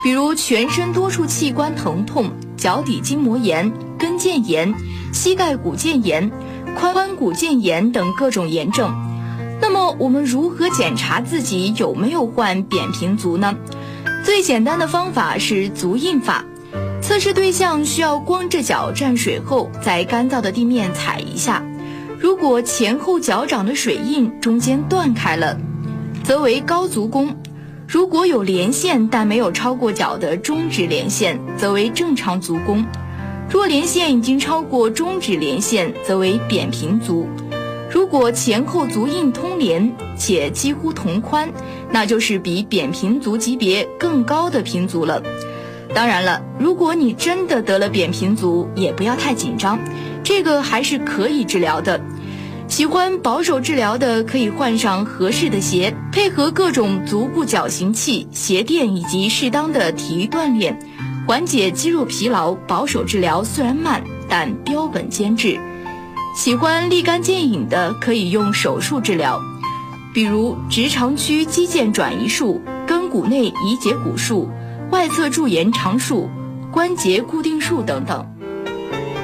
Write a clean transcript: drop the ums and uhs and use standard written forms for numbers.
比如全身多处器官疼痛、脚底筋膜炎、跟腱炎、膝盖骨腱炎、髋骨腱炎等各种炎症。那么我们如何检查自己有没有患扁平足呢？最简单的方法是足印法。测试对象需要光着脚蘸水后，在干燥的地面踩一下，如果前后脚掌的水印中间断开了，则为高足弓；如果有连线但没有超过脚的中指连线，则为正常足弓；若连线已经超过中指连线，则为扁平足。如果前后足印通连且几乎同宽，那就是比扁平足级别更高的平足了。当然了，如果你真的得了扁平足，也不要太紧张，这个还是可以治疗的。喜欢保守治疗的可以换上合适的鞋，配合各种足部矫形器、鞋垫以及适当的体育锻炼，缓解肌肉疲劳。保守治疗虽然慢，但标本兼治。喜欢立竿见影的可以用手术治疗，比如直肠区肌腱转移术、根骨内移解骨术、外侧柱延长术、关节固定术等等。